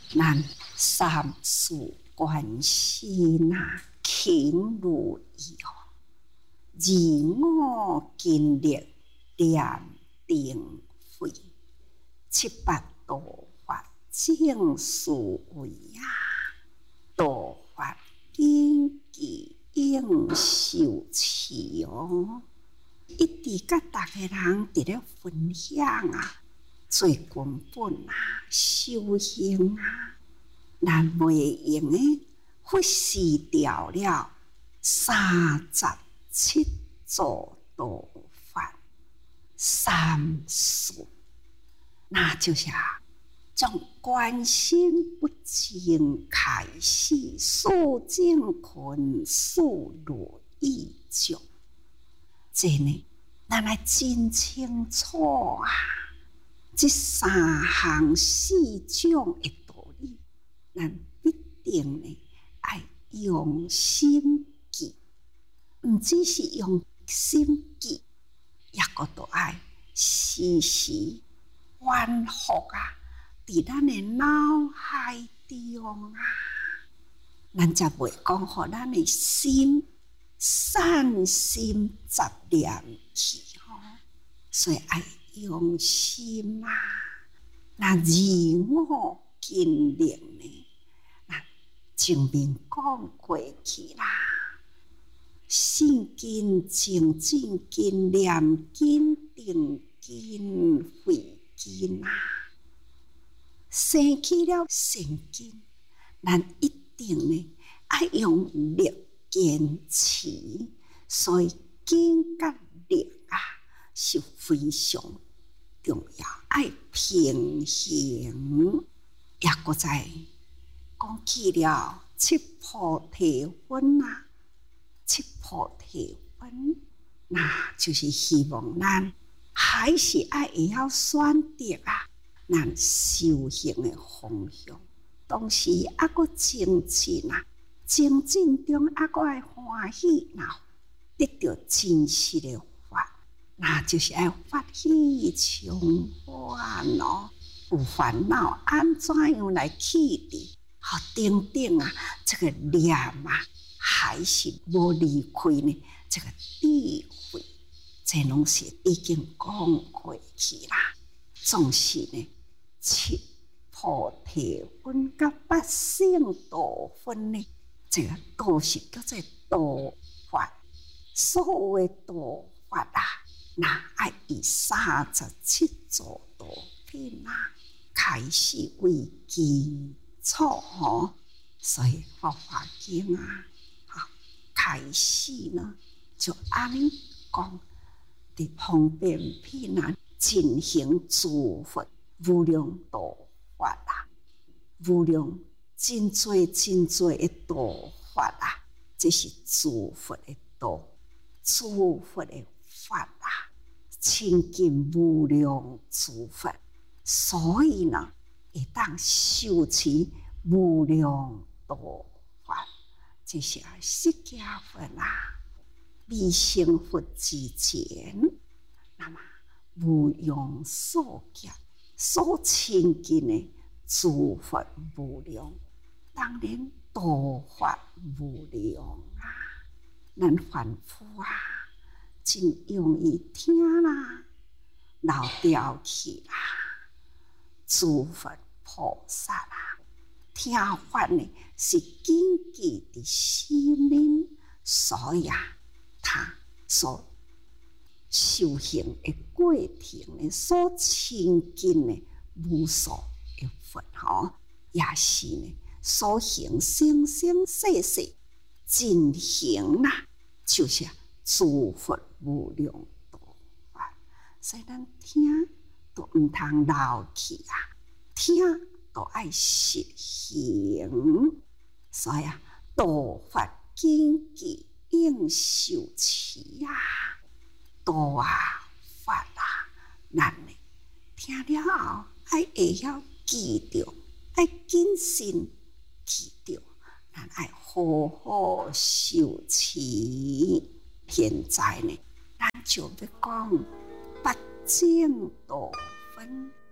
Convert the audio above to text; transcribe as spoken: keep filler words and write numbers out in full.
咱三世关系那情如意哦，自我经历念定慧，七八道法正思维啊，道法经济应受持哦，一直甲大家人伫咧分享啊，最根本啊，修行啊，咱袂用诶忽视掉了三十七座道法三术，那就是啊，从观心不净开始，速净困速如意就。这呢，咱来真清楚啊！这三项四种的道理，咱必定呢爱用心记，唔只是用心记，也个都爱时时反复啊，伫咱的脑海中啊，咱才袂讲互咱的心散心杂念去吼，所以爱用心啊，那自我经历呢，那前面讲过去啦，信根清净根念根定根慧根啊，生起了善根，咱一定呢爱用力坚持，所以根甲力啊是非常重要，爱平衡。也搁再讲起了七菩提分啊，七菩提分，那就是希望咱还是爱会晓选择啊，咱修行的方向，同时也搁精进啊。精进中，还阁爱欢喜，那得到真实的法，那就是爱发喜充满哦。有烦恼，安怎样来去除？好，等等啊，这个念啊，还是无离开呢？这个智慧，这拢是已经讲过去啦。总是呢，七菩提分甲八圣道分呢。这个都是叫做道法，所谓道法啊，那爱以三十七座道品啊开始为基础吼，所以佛法经啊，好开始呢就安尼讲，伫方便品啊进行诸佛无量道法啊，无量。真多真多的道法啊，这是诸佛的道，诸佛的法啊，亲近无量诸佛，所以呢，会当修持无量道法，这是释迦佛啊，未成佛之前，那么无用所见，所亲近的诸佛无量。当然，道法无量啊！咱凡夫啊，真容易听啦，老掉去啦。诸佛菩萨啊，听法呢是根基的心灵，所以啊，他所修行的过程呢，所亲近的无数的佛吼，也是呢。所行生生世世进行啦，就是诸佛无量道法，所以咱听都唔通漏去啊，听都爱实行，所以啊，道法经济应受持啊，道啊法啊，咱呢听了后爱会晓记着，爱谨慎。记着，咱爱好好修持。现在呢，咱就要讲八正道分。